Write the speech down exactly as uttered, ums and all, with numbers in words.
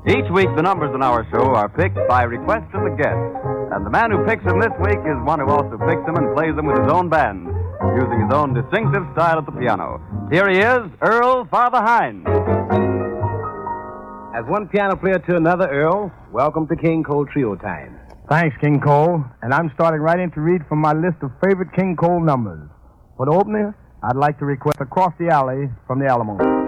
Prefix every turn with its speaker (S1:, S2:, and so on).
S1: Each week, the numbers in our show are picked by request from the guest. And the man who picks them this week is one who also picks them and plays them with his own band, using his own distinctive style at the piano. Here he is, Earl Father Hines.
S2: As one piano player to another, Earl, welcome to King Cole Trio time.
S3: Thanks, King Cole. And I'm starting right in to read from my list of favorite King Cole numbers. For the opener, I'd like to request Across the Alley from the Alamo.